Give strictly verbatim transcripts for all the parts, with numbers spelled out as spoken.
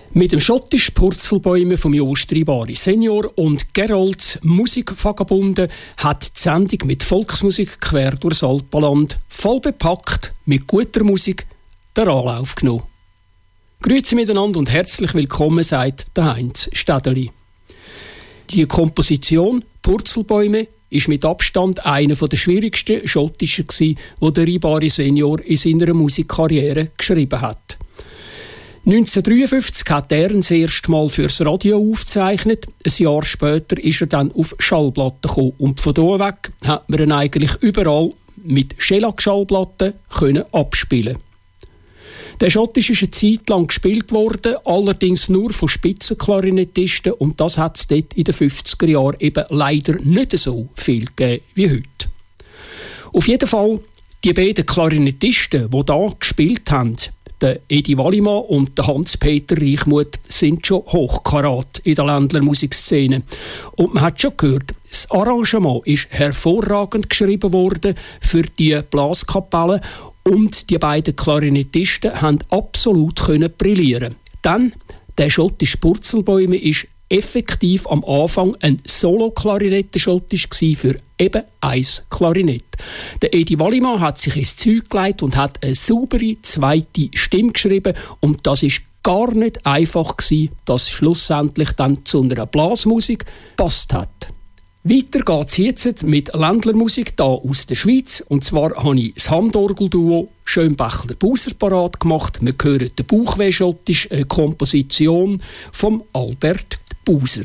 Mit dem schottischen Purzelbäume vom Jost Ribari Senior und Gerolds Musikvagabunden hat die Sendung mit Volksmusik quer durchs Alpenland voll bepackt mit guter Musik den Anlauf genommen. Grüezi miteinander und herzlich willkommen, sagt der Heinz Städeli. Die Komposition Purzelbäume ist mit Abstand einer der schwierigsten schottischen gsi, wo der Ribari Senior in seiner Musikkarriere geschrieben hat. neunzehnhundertdreiundfünfzig hat er ihn das erste Mal fürs Radio aufgezeichnet. Ein Jahr später ist er dann auf Schallplatten gekommen. Und von hier weg hat man ihn eigentlich überall mit Shellac-Schallplatten können abspielen. Der Schottisch ist eine Zeit lang gespielt worden, allerdings nur von Spitzenklarinettisten, und das hat es dort in den fünfziger Jahren eben leider nicht so viel gegeben wie heute. Auf jeden Fall, die beiden Klarinettisten, die hier gespielt haben, der Edi Wallimann und der Hans-Peter Reichmuth, sind schon Hochkarat in der Ländler Musikszene. Und man hat schon gehört, das Arrangement ist hervorragend geschrieben worden für die Blaskapelle und die beiden Klarinettisten haben absolut können brillieren. Dann, der schottische Purzelbäume ist effektiv am Anfang ein Solo-Klarinettenschottisch für eben ein Klarinett. Der Edi Wallimann hat sich ins Zeug gelegt und hat eine saubere zweite Stimme geschrieben, und das ist gar nicht einfach gewesen, dass schlussendlich dann zu einer Blasmusik passt hat. Weiter geht es jetzt mit Ländlermusik hier aus der Schweiz. Und zwar habe ich das Handorgelduo Schönbächler-Buser parat gemacht. Wir hören den Bauchweh-Schottisch, eine Komposition von Albert Buser.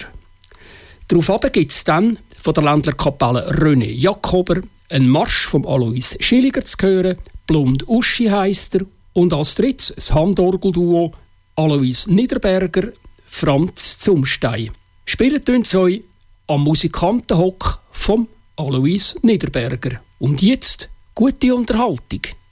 Darauf gibt es dann von der Ländlerkapelle René Jakober einen Marsch vom Alois Schilliger zu hören. Blond Uschi heisst er. Und als drittes das Handorgelduo Alois Niederberger, Franz Zumstein. Spielt uns euch am Musikantenhock vom Alois Niederberger. Und jetzt gute Unterhaltung.